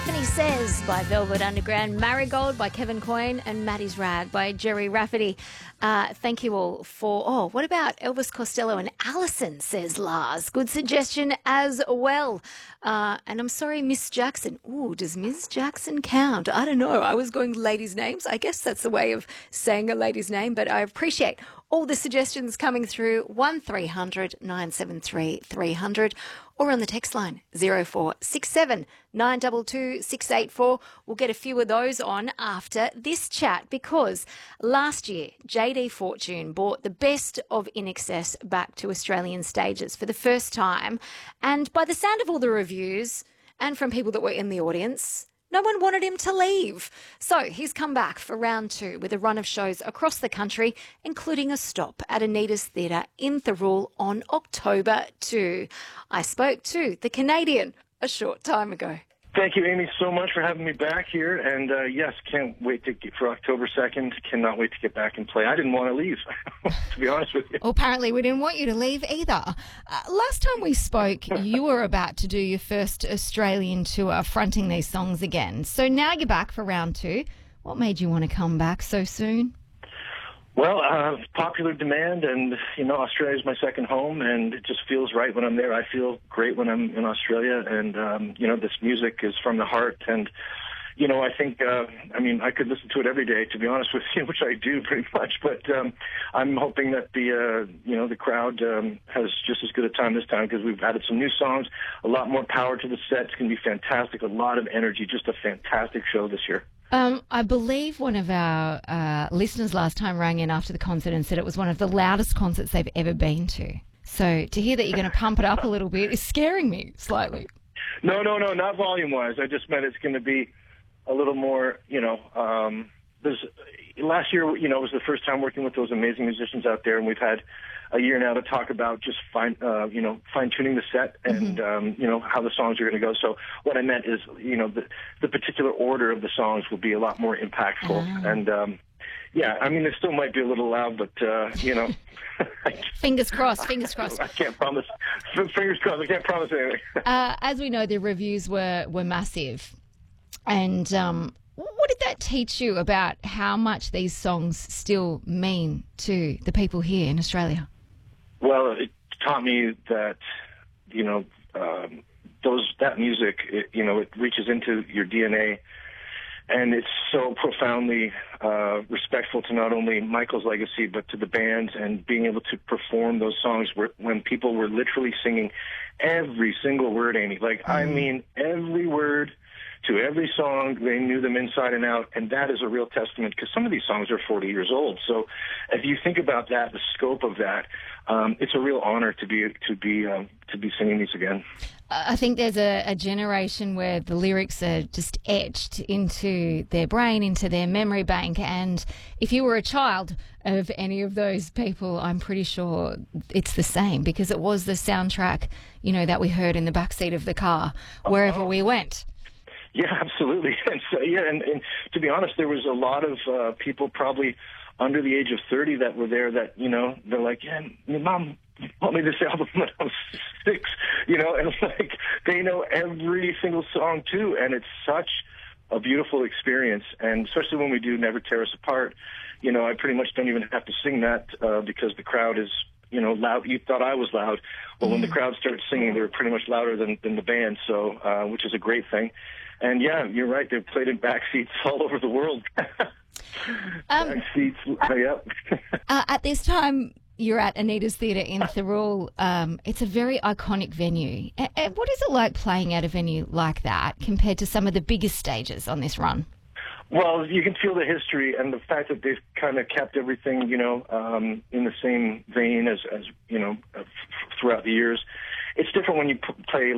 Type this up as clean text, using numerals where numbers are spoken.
Tiffany Says by Velvet Underground, Marigold by Kevin Coyne, and Maddie's Rag by Jerry Rafferty. Thank you all for... what about Elvis Costello and Allison, says Lars. Good suggestion as well. And I'm sorry, Miss Jackson. Ooh, does Miss Jackson count? I don't know. I was going ladies' names. I guess that's the way of saying a lady's name, but I appreciate all the suggestions coming through. 1300 973 300 or on the text line 0467 922 684. We'll get a few of those on after this chat, because last year JD Fortune brought the best of INXS back to Australian stages for the first time, and by the sound of all the reviews and from people that were in the audience, no one wanted him to leave. So he's come back for round 2 with a run of shows across the country, including a stop at Anita's Theatre in Thirroul on October 2. I spoke to the Canadian a short time ago. Thank you, Amy, so much for having me back here. And yes, can't wait for October 2nd. Cannot wait to get back and play. I didn't want to leave, to be honest with you. Well, apparently we didn't want you to leave either. Last time we spoke, you were about to do your first Australian tour, fronting these songs again. So now you're back for round 2. What made you want to come back so soon? Well, popular demand, and, Australia's my second home, and it just feels right when I'm there. I feel great when I'm in Australia, and, this music is from the heart, and, I think, I could listen to it every day, to be honest with you, which I do pretty much, but I'm hoping that the crowd has just as good a time this time, because we've added some new songs, a lot more power to the set. It's going to be fantastic, a lot of energy, just a fantastic show this year. I believe one of our listeners last time rang in after the concert and said it was one of the loudest concerts they've ever been to. So to hear that you're going to pump it up a little bit is scaring me slightly. No, not volume-wise. I just meant it's going to be a little more, last year, it was the first time working with those amazing musicians out there, and we've had a year now to talk about just fine-tuning the set and, how the songs are going to go. So what I meant is, the particular order of the songs will be a lot more impactful. And, it still might be a little loud, but, Fingers crossed. I can't promise. Fingers crossed. I can't promise anything. As we know, the reviews were massive. And what did that teach you about how much these songs still mean to the people here in Australia? Well, it taught me that, that music, it reaches into your DNA, and it's so profoundly respectful to not only Michael's legacy, but to the band, and being able to perform those songs when people were literally singing every single word, Amy. I mean, every word to every song. They knew them inside and out, and that is a real testament, because some of these songs are 40 years old. So if you think about that, the scope of that, it's a real honor to be singing these again. I think there's a generation where the lyrics are just etched into their brain, into their memory bank, and if you were a child of any of those people, I'm pretty sure it's the same, because it was the soundtrack, that we heard in the backseat of the car wherever we went. Yeah, absolutely. And so, and to be honest, there was a lot of people probably under the age of 30 that were there that, they're like, yeah, my mom bought me this album when I was 6, and they know every single song too. And it's such a beautiful experience. And especially when we do Never Tear Us Apart, I pretty much don't even have to sing that because the crowd is, loud. You thought I was loud. Well, when the crowd started singing, they were pretty much louder than the band. So, which is a great thing. And yeah, you're right. They've played in backseats all over the world. Backseats, yep. At this time, you're at Anita's Theatre in Thirroul. It's a very iconic venue. What is it like playing at a venue like that compared to some of the biggest stages on this run? Well, you can feel the history and the fact that they've kind of kept everything, in the same vein as throughout the years. It's different when you play